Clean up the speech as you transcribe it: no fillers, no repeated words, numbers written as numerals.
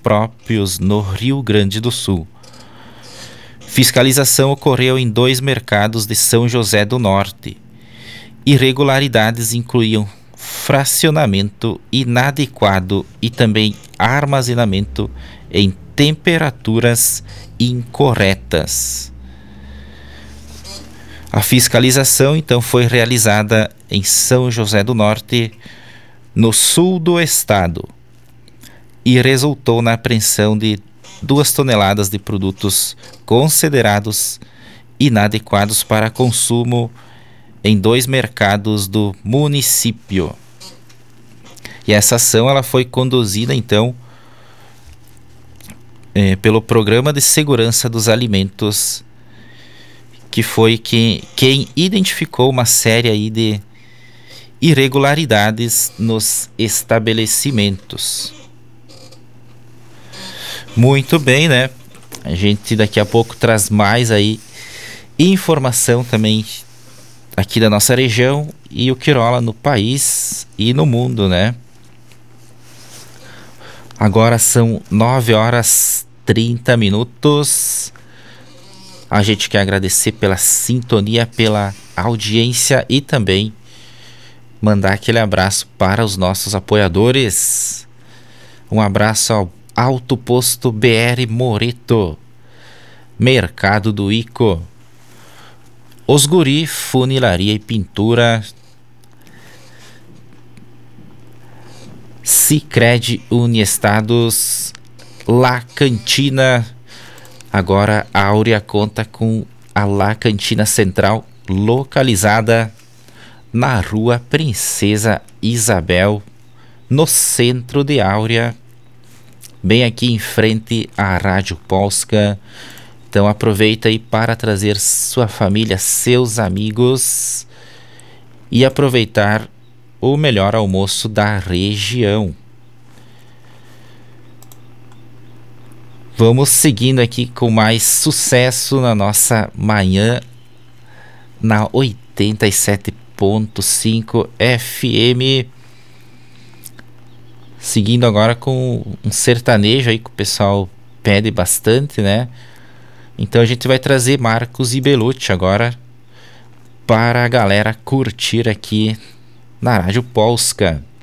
próprios no Rio Grande do Sul. Fiscalização ocorreu em 2 mercados de São José do Norte. Irregularidades incluíam fracionamento inadequado e também armazenamento em temperaturas incorretas. A fiscalização, então, foi realizada em São José do Norte, no sul do estado, e resultou na apreensão de 2 toneladas de produtos considerados inadequados para consumo em 2 mercados do município. E essa ação ela foi conduzida, então, pelo Programa de Segurança dos Alimentos, que foi quem identificou uma série aí de irregularidades nos estabelecimentos. Muito bem, né? A gente daqui a pouco traz mais aí informação também aqui da nossa região e o que rola no país e no mundo, né? Agora são 9h30. A gente quer agradecer pela sintonia, pela audiência e também mandar aquele abraço para os nossos apoiadores. Um abraço ao Alto Posto BR Moreto, Mercado do Ico, Os Guri Funilaria e Pintura, Sicredi Uniestados, La Cantina. Agora a Áurea conta com a La Cantina Central, localizada na Rua Princesa Isabel, no centro de Áurea, bem aqui em frente à Rádio Polska. Então aproveita aí para trazer sua família, seus amigos e aproveitar o melhor almoço da região. Vamos seguindo aqui com mais sucesso na nossa manhã na 87.5 FM. Seguindo agora com um sertanejo aí que o pessoal pede bastante, né? Então a gente vai trazer Marcos e Belucci agora para a galera curtir aqui na Rádio Polska.